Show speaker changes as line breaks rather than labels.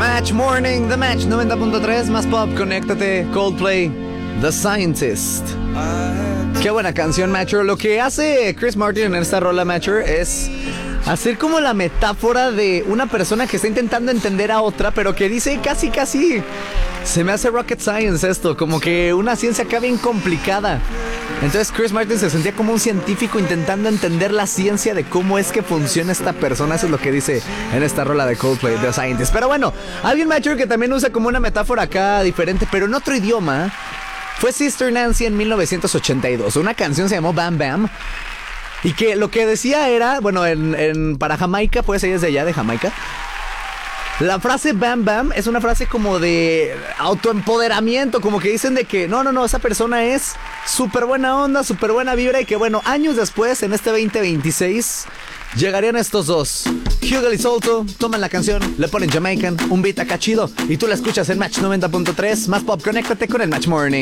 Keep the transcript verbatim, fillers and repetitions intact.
Match Morning, The Match noventa punto tres, más pop, conéctate, Coldplay, The Scientist. Qué buena canción, Matcher. Lo que hace Chris Martin en esta rola, Matcher, es hacer como la metáfora de una persona que está intentando entender a otra, pero que dice casi, casi, se me hace rocket science esto, como que una ciencia acá bien complicada. Entonces Chris Martin se sentía como un científico intentando entender la ciencia de cómo es que funciona esta persona. Eso es lo que dice en esta rola de Coldplay, The Scientist. Pero bueno, alguien, Matcher, que también usa como una metáfora acá diferente, pero en otro idioma, fue Sister Nancy en mil novecientos ochenta y dos. Una canción se llamó Bam Bam. Y que lo que decía era, bueno, en, en para Jamaica, pues ella es de allá, de Jamaica. La frase Bam Bam es una frase como de autoempoderamiento, como que dicen de que no, no, no, esa persona es súper buena onda, súper buena vibra, y que bueno, años después, en este veinte veintiséis, llegarían estos dos. Hugo y Solto toman la canción, le ponen Jamaican, un beat acá chido, y tú la escuchas en Match noventa punto tres, más pop, conéctate con el Match Morning.